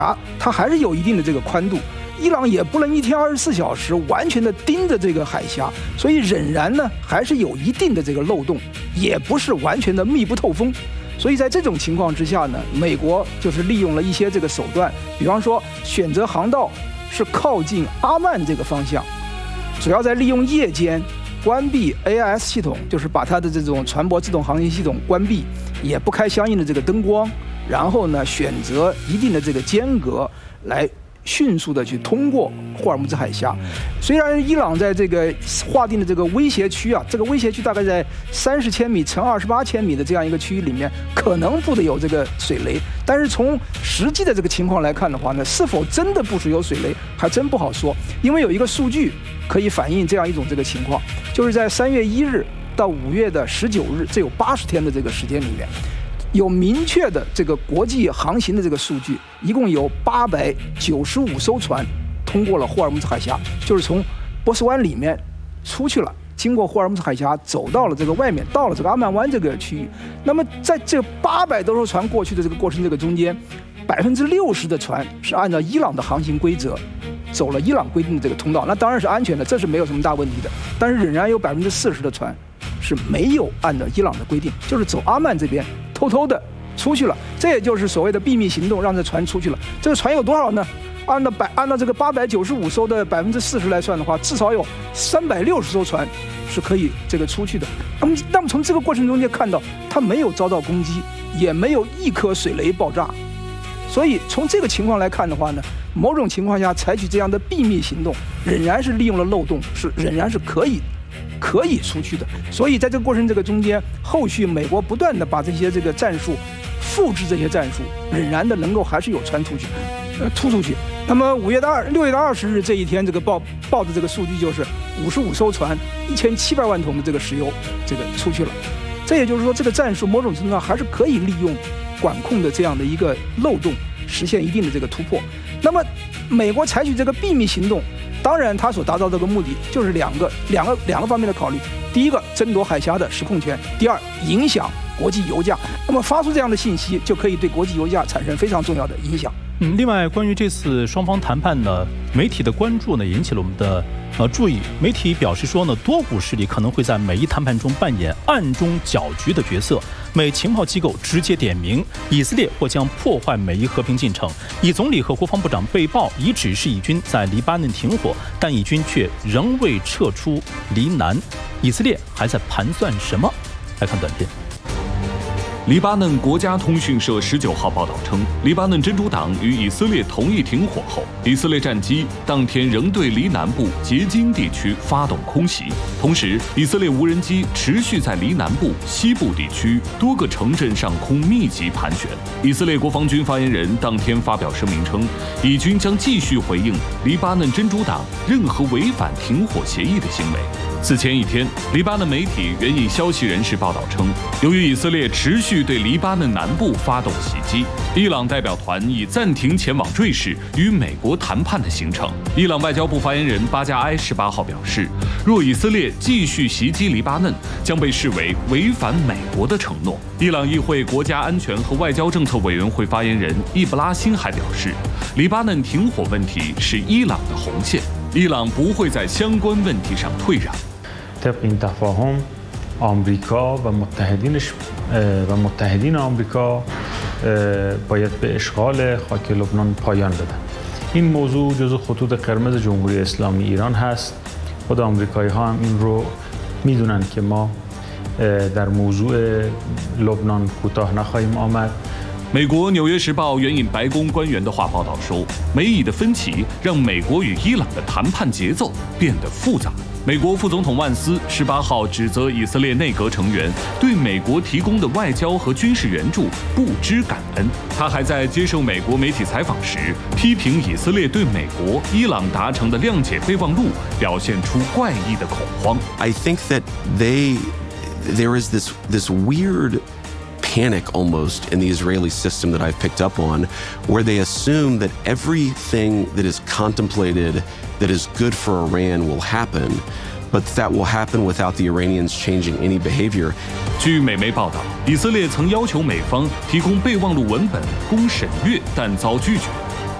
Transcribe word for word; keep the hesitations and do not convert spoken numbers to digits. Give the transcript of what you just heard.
啊，它还是有一定的这个宽度。伊朗也不能一天二十四小时完全的盯着这个海峡，所以仍然呢还是有一定的这个漏洞，也不是完全的密不透风。所以在这种情况之下呢，美国就是利用了一些这个手段，比方说选择航道是靠近阿曼这个方向，主要在利用夜间关闭 A I S 系统，就是把它的这种船舶自动航行系统关闭，也不开相应的这个灯光，然后呢选择一定的这个间隔来迅速的去通过霍尔木兹海峡。虽然伊朗在这个划定的这个威胁区啊，这个威胁区大概在三十千米乘二十八千米的这样一个区域里面，可能布的有这个水雷，但是从实际的这个情况来看的话呢，是否真的部署有水雷，还真不好说。因为有一个数据可以反映这样一种这个情况，就是在三月一日到五月的十九日，这有八十天的这个时间里面，有明确的这个国际航行的这个数据，一共有八百九十五艘船通过了霍尔木兹海峡，就是从波斯湾里面出去了，经过霍尔木兹海峡走到了这个外面，到了这个阿曼湾这个区域。那么在这八百多艘船过去的这个过程这个中间，百分之六十的船是按照伊朗的航行规则走了伊朗规定的这个通道，那当然是安全的，这是没有什么大问题的。但是仍然有百分之四十的船是没有按照伊朗的规定，就是走阿曼这边偷偷的出去了，这也就是所谓的秘密行动，让这船出去了。这个船有多少呢？按照百按照这个八百九十五艘的百分之四十来算的话，至少有三百六十艘船是可以这个出去的。那么，那么从这个过程中间看到，它没有遭到攻击，也没有一颗水雷爆炸。所以从这个情况来看的话呢，某种情况下采取这样的秘密行动，仍然是利用了漏洞，是仍然是可以。可以出去的。所以在这个过程这个中间，后续美国不断的把这些这个战术复制，这些战术仍然的能够还是有传出去，呃，突出去。那么五月的二六月的二十日这一天，这个报报的这个数据就是五十五艘船，一千七百万桶的这个石油这个出去了。这也就是说，这个战术某种程度上还是可以利用管控的这样的一个漏洞，实现一定的这个突破。那么美国采取这个秘密行动，当然，他所达到这个目的就是两个、两个、两个方面的考虑。第一个，争夺海峡的实控权；第二，影响国际油价。那么发出这样的信息，就可以对国际油价产生非常重要的影响。 嗯，另外，关于这次双方谈判呢，媒体的关注呢，引起了我们的呃注意。媒体表示说呢，多股势力可能会在美伊谈判中扮演暗中搅局的角色。美情报机构直接点名，以色列或将破坏美伊和平进程。以总理和国防部长被曝已指示以军在黎巴嫩停火，但以军却仍未撤出黎南。以色列还在盘算什么？来看短片。 黎巴嫩国家通讯社十九号报道称，黎巴嫩真主党与以色列同意停火后，以色列战机当天仍对黎南部结晶地区发动空袭。同时，以色列无人机持续在黎南部、西部地区多个城镇上空密集盘旋。以色列国防军发言人当天发表声明称，以军将继续回应黎巴嫩真主党任何违反停火协议的行为。此前一天，黎巴嫩媒体援引消息人士报道称，由于以色列持续对黎巴嫩南部发动袭击，伊朗代表团已暂停前往瑞士与美国谈判的行程。伊朗外交部发言人巴加埃十八号表示，若以色列继续袭击黎巴嫩，将被视为违反美国的承诺。伊朗议会国家安全和外交政策委员会发言人易布拉辛还表示，黎巴嫩停火问题是伊朗的红线，伊朗不会在相关问题上退让。 طبق این تفاهم آمریکا و متحدینش و متحدین آمریکا باید به اشغال خاک لبنان پایان بدن. این موضوع جزو خطوط قرمز جمهوری اسلامی ایران هست. خود آمریکایی ها هم این رو میدونن که ما در موضوع لبنان کوتاه نخواهیم آمد. 美国《纽约时报》援引白宫官员的话报道说，美以的分歧让美国与伊朗的谈判节奏变得复杂。美国副总统万斯十八号指责以色列内阁成员对美国提供的外交和军事援助不知感恩。他还在接受美国媒体采访时，批评以色列对美国、伊朗达成的谅解备忘录表现出怪异的恐慌。 I think that they there is this this weird panic almost in the Israeli system that I've picked up on, where they assume that everything that is contemplated that is good for Iran will happen, but that will happen without the Iranians changing any behavior. 据美媒报道，以色列曾要求美方提供备忘录文本供审阅，但遭拒绝。